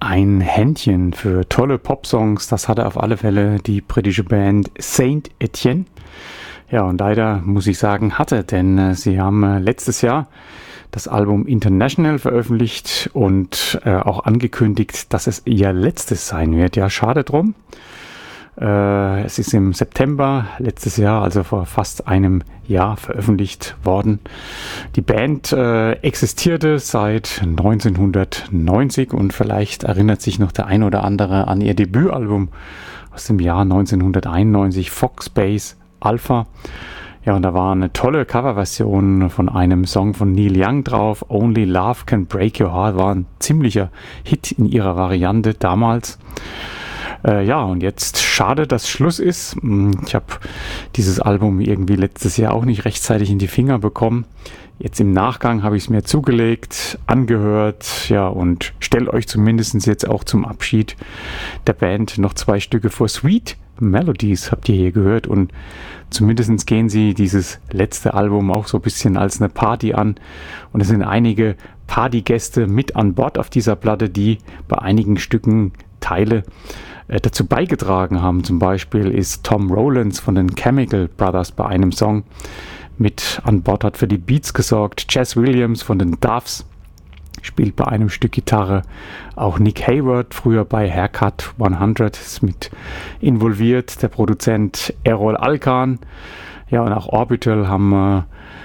Ein Händchen für tolle Popsongs, das hatte auf alle Fälle die britische Band Saint Etienne. Ja, und leider muss ich sagen, denn sie haben letztes Jahr das Album International veröffentlicht und auch angekündigt, dass es ihr letztes sein wird. Ja, schade drum. Es ist im September letztes Jahr, also vor fast einem Jahr, veröffentlicht worden. Die Band existierte seit 1990 und vielleicht erinnert sich noch der ein oder andere an ihr Debütalbum aus dem Jahr 1991, Foxbase Alpha. Ja, und da war eine tolle Coverversion von einem Song von Neil Young drauf. Only Love Can Break Your Heart war ein ziemlicher Hit in ihrer Variante damals. Ja, und jetzt schade, dass Schluss ist. Ich habe dieses Album irgendwie letztes Jahr auch nicht rechtzeitig in die Finger bekommen. Jetzt im Nachgang habe ich es mir zugelegt, angehört, ja, und stelle euch zumindest jetzt auch zum Abschied der Band noch 2 Stücke vor. Sweet Melodies habt ihr hier gehört und zumindest gehen sie dieses letzte Album auch so ein bisschen als eine Party an und es sind einige Partygäste mit an Bord auf dieser Platte, die bei einigen Stücken Teile dazu beigetragen haben. Zum Beispiel ist Tom Rowlands von den Chemical Brothers bei einem Song mit an Bord, hat für die Beats gesorgt. Jazz Williams von den Doves spielt bei einem Stück Gitarre. Auch Nick Hayward, früher bei Haircut 100, ist mit involviert. Der Produzent Errol Alkan. Ja, und auch Orbital haben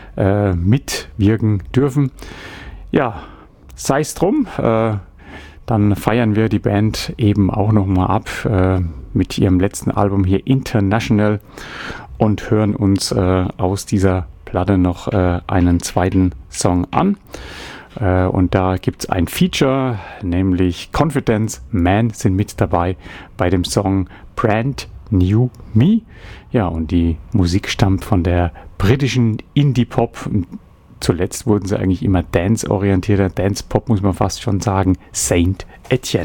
mitwirken dürfen. Ja, sei es drum. Dann feiern wir die Band eben auch nochmal ab mit ihrem letzten Album hier International und hören uns aus dieser Platte noch einen zweiten Song an. Und da gibt es ein Feature, nämlich Confidence Man sind mit dabei bei dem Song Brand New Me. Ja, und die Musik stammt von der britischen Indie-Pop. Zuletzt wurden sie eigentlich immer dance-orientierter, Dance-Pop muss man fast schon sagen, Saint Etienne.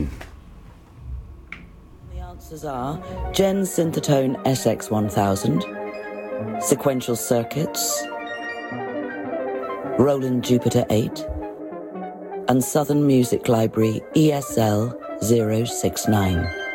The answers are Gen Synthetone SX1000, Sequential Circuits, Roland Jupiter 8 and Southern Music Library ESL 069.